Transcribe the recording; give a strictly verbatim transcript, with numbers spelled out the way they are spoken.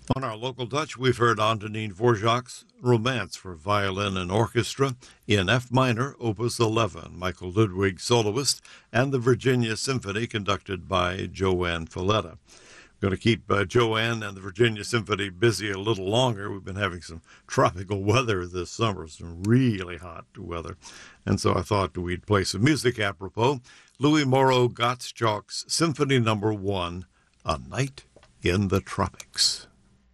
On our local Dutch, we've heard Antonin Dvorak's Romance for Violin and Orchestra in F minor, Opus eleven, Michael Ludwig soloist, and the Virginia Symphony conducted by Joanne Falletta. Going to keep uh, Joanne and the Virginia Symphony busy a little longer. We've been having some tropical weather this summer, some really hot weather. And so I thought we'd play some music apropos. Louis Moreau Gottschalk's Symphony Number One, A Night in the Tropics.